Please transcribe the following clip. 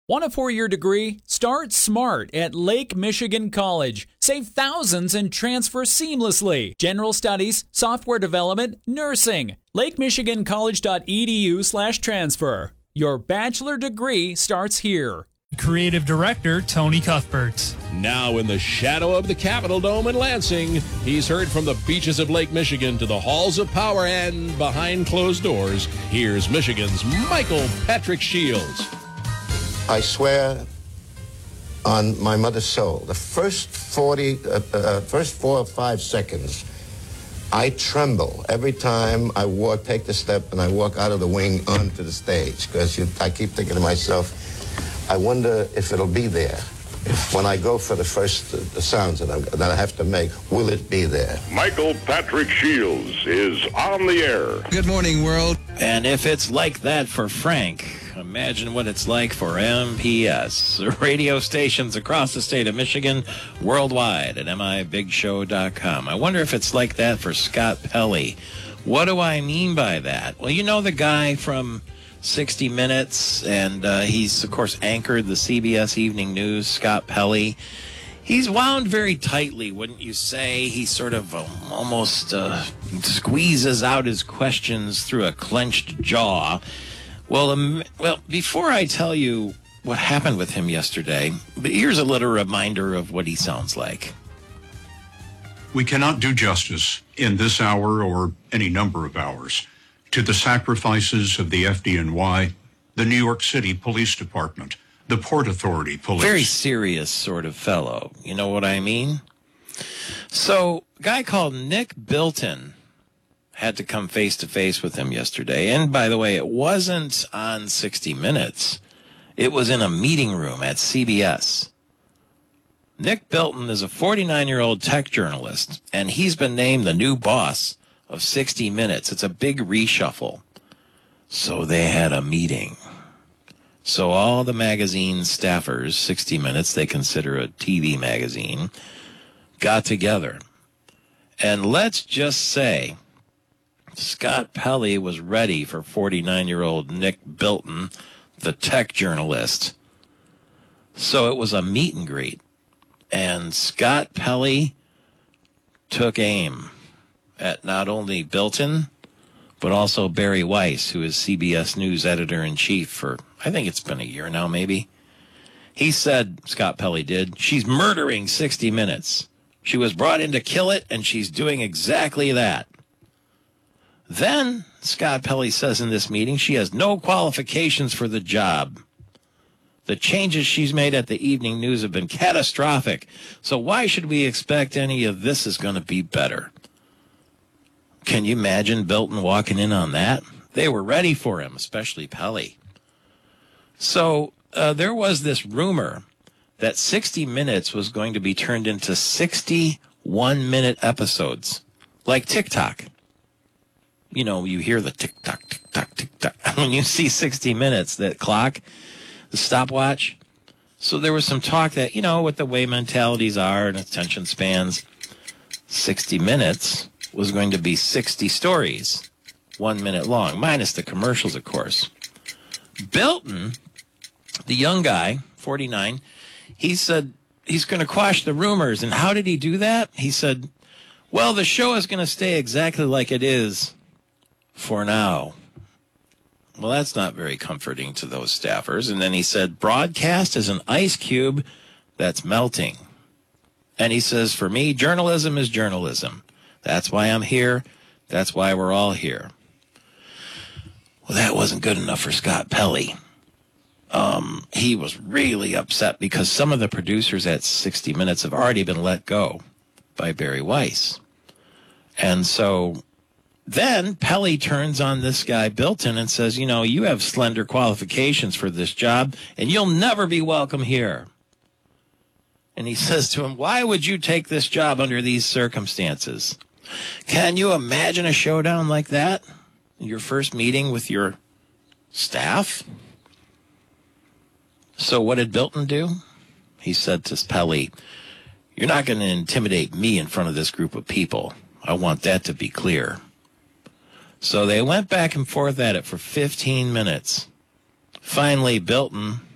Want a four-year degree? Start smart at Lake Michigan College. Save thousands and transfer seamlessly. General studies, software development, nursing. LakeMichiganCollege.edu/transfer. Your bachelor degree starts here. Creative Director Tony Cuthbert. Now in the shadow of the Capitol Dome in Lansing, he's heard from the beaches of Lake Michigan to the halls of power and behind closed doors. Here's Michigan's Michael Patrick Shields. I swear on my mother's soul, the first 4 or 5 seconds, I tremble every time I take the step and I walk out of the wing onto the stage, because I keep thinking to myself, I wonder if it'll be there. If when I go for the sounds that I have to make, will it be there? Michael Patrick Shields is on the air. Good morning, world. And if it's like that for Frank, imagine what it's like for MPS. Radio stations across the state of Michigan, worldwide at mibigshow.com. I wonder if it's like that for Scott Pelley. What do I mean by that? Well, you know the guy from 60 Minutes, and he's, of course, anchored the CBS Evening News, Scott Pelley. He's wound very tightly, wouldn't you say? He sort of almost squeezes out his questions through a clenched jaw. Well, before I tell you what happened with him yesterday, here's a little reminder of what he sounds like. We cannot do justice in this hour or any number of hours to the sacrifices of the FDNY, the New York City Police Department, the Port Authority Police. Very serious sort of fellow. You know what I mean? So, a guy called Nick Bilton had to come face-to-face with him yesterday. And, by the way, it wasn't on 60 Minutes. It was in a meeting room at CBS. Nick Bilton is a 49-year-old tech journalist, and he's been named the new boss of 60 Minutes. It's a big reshuffle. So they had a meeting. So all the magazine staffers, 60 Minutes, they consider a TV magazine, got together. And let's just say Scott Pelley was ready for 49-year-old Nick Bilton, the tech journalist. So it was a meet and greet. And Scott Pelley took aim at not only Bilton, but also Barry Weiss, who is CBS News editor-in-chief for, I think it's been a year now, maybe. He said, Scott Pelley did, she's murdering 60 Minutes. She was brought in to kill it, and she's doing exactly that. Then, Scott Pelley says in this meeting, she has no qualifications for the job. The changes she's made at the Evening News have been catastrophic, so why should we expect any of this is going to be better? Can you imagine Bilton walking in on that? They were ready for him, especially Pelley. So there was this rumor that 60 Minutes was going to be turned into 61-minute episodes, like TikTok. You know, you hear the tick-tock, tick-tock, tick-tock. When you see 60 Minutes, that clock, the stopwatch. So there was some talk that, you know, what the way mentalities are and attention spans, 60 Minutes was going to be 60 stories, 1 minute long, minus the commercials, of course. Bilton, the young guy, 49, he said he's going to quash the rumors. And how did he do that? He said, well, the show is going to stay exactly like it is for now. Well, that's not very comforting to those staffers. And then he said, broadcast is an ice cube that's melting. And he says, for me, journalism is journalism. That's why I'm here. That's why we're all here. Well, that wasn't good enough for Scott Pelley. He was really upset because some of the producers at 60 Minutes have already been let go by Barry Weiss. And so then Pelley turns on this guy, Bilton, and says, you know, you have slender qualifications for this job, and you'll never be welcome here. And he says to him, why would you take this job under these circumstances? Can you imagine a showdown like that? Your first meeting with your staff? So what did Bilton do? He said to Pelley, you're not going to intimidate me in front of this group of people. I want that to be clear. So they went back and forth at it for 15 minutes. Finally, Bilton